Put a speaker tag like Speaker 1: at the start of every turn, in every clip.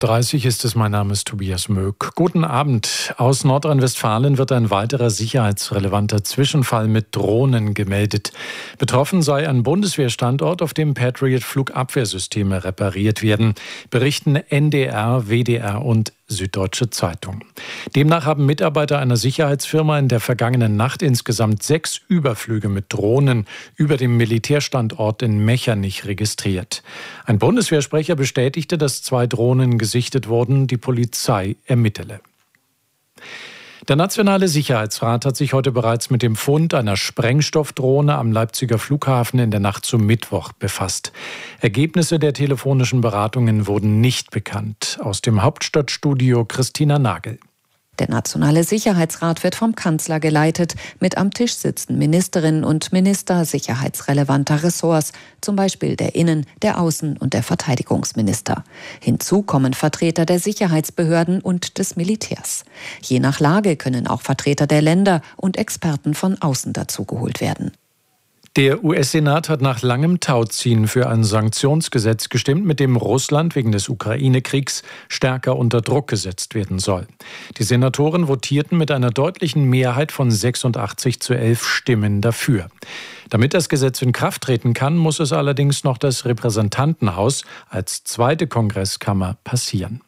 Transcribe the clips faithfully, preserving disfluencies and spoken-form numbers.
Speaker 1: dreißig ist es, mein Name ist Tobias Möck. Guten Abend. Aus Nordrhein-Westfalen wird ein weiterer sicherheitsrelevanter Zwischenfall mit Drohnen gemeldet. Betroffen sei ein Bundeswehrstandort, auf dem Patriot-Flugabwehrsysteme repariert werden, berichten N D R, W D R und Süddeutsche Zeitung. Demnach haben Mitarbeiter einer Sicherheitsfirma in der vergangenen Nacht insgesamt sechs Überflüge mit Drohnen über dem Militärstandort in Mechernich registriert. Ein Bundeswehrsprecher bestätigte, dass zwei Drohnen gesichtet wurden, die Polizei ermittele. Der Nationale Sicherheitsrat hat sich heute bereits mit dem Fund einer Sprengstoffdrohne am Leipziger Flughafen in der Nacht zum Mittwoch befasst. Ergebnisse der telefonischen Beratungen wurden nicht bekannt. Aus dem Hauptstadtstudio Christina Nagel.
Speaker 2: Der Nationale Sicherheitsrat wird vom Kanzler geleitet. Mit am Tisch sitzen Ministerinnen und Minister sicherheitsrelevanter Ressorts, zum Beispiel der Innen-, der Außen- und der Verteidigungsminister. Hinzu kommen Vertreter der Sicherheitsbehörden und des Militärs. Je nach Lage können auch Vertreter der Länder und Experten von außen dazugeholt werden.
Speaker 1: Der U S-Senat hat nach langem Tauziehen für ein Sanktionsgesetz gestimmt, mit dem Russland wegen des Ukraine-Kriegs stärker unter Druck gesetzt werden soll. Die Senatoren votierten mit einer deutlichen Mehrheit von sechsundachtzig zu elf Stimmen dafür. Damit das Gesetz in Kraft treten kann, muss es allerdings noch das Repräsentantenhaus als zweite Kongresskammer passieren.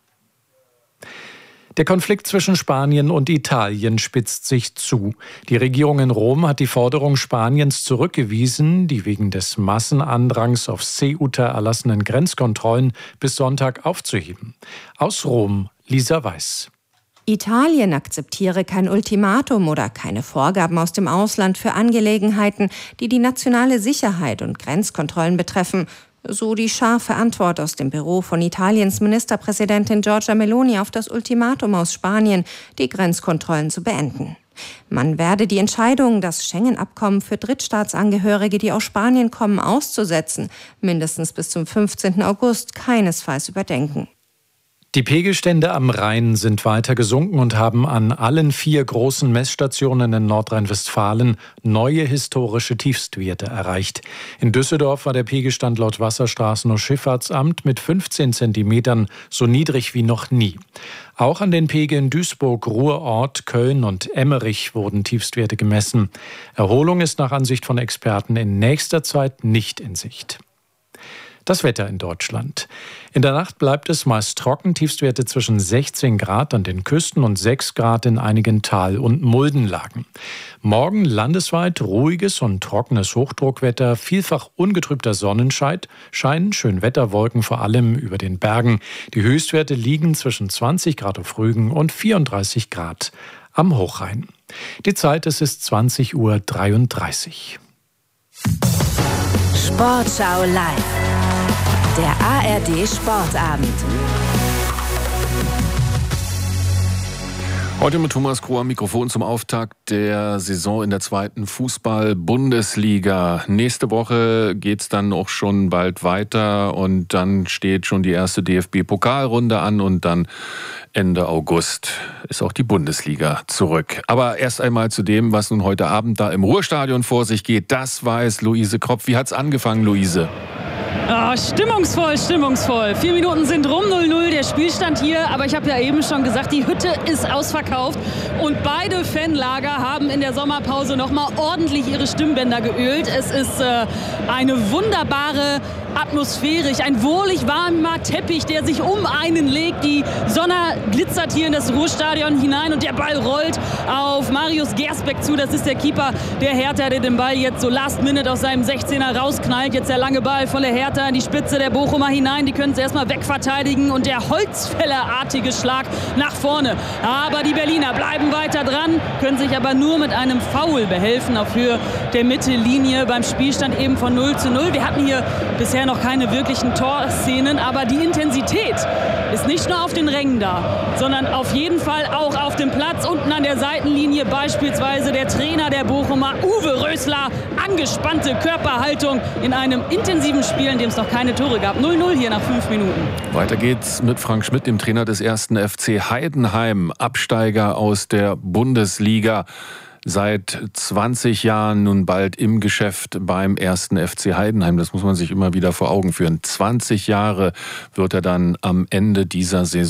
Speaker 1: Der Konflikt zwischen Spanien und Italien spitzt sich zu. Die Regierung in Rom hat die Forderung Spaniens zurückgewiesen, die wegen des Massenandrangs auf Ceuta erlassenen Grenzkontrollen bis Sonntag aufzuheben. Aus Rom, Lisa Weiß.
Speaker 3: Italien akzeptiere kein Ultimatum oder keine Vorgaben aus dem Ausland für Angelegenheiten, die die nationale Sicherheit und Grenzkontrollen betreffen. So die scharfe Antwort aus dem Büro von Italiens Ministerpräsidentin Giorgia Meloni auf das Ultimatum aus Spanien, die Grenzkontrollen zu beenden. Man werde die Entscheidung, das Schengen-Abkommen für Drittstaatsangehörige, die aus Spanien kommen, auszusetzen, mindestens bis zum fünfzehnten August keinesfalls überdenken.
Speaker 1: Die Pegelstände am Rhein sind weiter gesunken und haben an allen vier großen Messstationen in Nordrhein-Westfalen neue historische Tiefstwerte erreicht. In Düsseldorf war der Pegelstand laut Wasserstraßen- und Schifffahrtsamt mit fünfzehn Zentimetern so niedrig wie noch nie. Auch an den Pegeln Duisburg, Ruhrort, Köln und Emmerich wurden Tiefstwerte gemessen. Erholung ist nach Ansicht von Experten in nächster Zeit nicht in Sicht. Das Wetter in Deutschland. In der Nacht bleibt es meist trocken, Tiefstwerte zwischen sechzehn Grad an den Küsten und sechs Grad in einigen Tal- und Muldenlagen. Morgen landesweit ruhiges und trockenes Hochdruckwetter, vielfach ungetrübter Sonnenschein, Schönwetterwolken vor allem über den Bergen. Die Höchstwerte liegen zwischen zwanzig Grad auf Rügen und vierunddreißig Grad am Hochrhein. Die Zeit, es ist zwanzig Uhr dreiunddreißig.
Speaker 4: Sportschau live. Der A R D-Sportabend.
Speaker 5: Heute mit Thomas Kroh am Mikrofon zum Auftakt der Saison in der zweiten Fußball-Bundesliga. Nächste Woche geht's dann auch schon bald weiter und dann steht schon die erste D F B-Pokalrunde an und dann Ende August ist auch die Bundesliga zurück. Aber erst einmal zu dem, was nun heute Abend da im Ruhrstadion vor sich geht. Das weiß Luise Kropf. Wie hat's angefangen, Luise?
Speaker 6: Ah, stimmungsvoll, stimmungsvoll. Vier Minuten sind rum, null null der Spielstand hier. Aber ich habe ja eben schon gesagt, die Hütte ist ausverkauft. Und beide Fanlager haben in der Sommerpause nochmal ordentlich ihre Stimmbänder geölt. Es ist äh, eine wunderbare Atmosphäre, ein wohlig warmer Teppich, der sich um einen legt. Die Sonne glitzert hier in das Ruhrstadion hinein und der Ball rollt auf Marius Gersbeck zu. Das ist der Keeper der Hertha, der den Ball jetzt so last minute aus seinem sechzehner rausknallt. Jetzt der lange Ball von der Hertha in die Spitze der Bochumer hinein. Die können es erstmal wegverteidigen und der Holzfällerartige Schlag nach vorne. Aber die Berliner bleiben weiter dran, können sich aber nur mit einem Foul behelfen auf Höhe der Mittellinie beim Spielstand eben von null zu null. Wir hatten hier bisher noch keine wirklichen Torszenen, aber die Intensität ist nicht nur auf den Rängen da, sondern auf jeden Fall auch auf dem Platz. Unten an der Seitenlinie beispielsweise der Trainer der Bochumer, Uwe Rösler, angespannte Körperhaltung in einem intensiven Spiel, in dem es noch keine Tore gab. null null hier nach fünf Minuten.
Speaker 5: Weiter geht's mit Frank Schmidt, dem Trainer des ersten F C Heidenheim, Absteiger aus der Bundesliga. Seit zwanzig Jahren nun bald im Geschäft beim ersten F C Heidenheim. Das muss man sich immer wieder vor Augen führen. zwanzig Jahre wird er dann am Ende dieser Saison